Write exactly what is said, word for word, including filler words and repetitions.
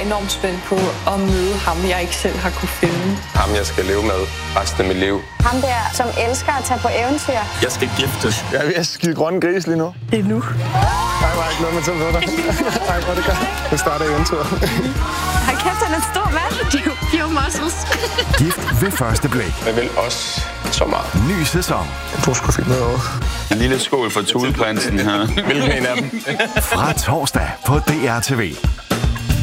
enormt spændt på at møde ham, jeg ikke selv har kunne finde. Ham, jeg skal leve med resten af mit liv. Ham der, som elsker at tage på eventyr. Jeg skal giftes. Jeg er ved at skide grønne gris lige nu. Det er nu. Nej, jeg ikke noget med til at dig. Nej, hvor det gør. Det starter eventyret. Hold kæft, han er en stor mand. Pure muscles. Gift ved første blik. Jeg vil også så meget. Ny sæson. Du skulle finde noget over. En lille skål for Thuleprinsen her. Hvilken en af dem? Fra torsdag på D R T V.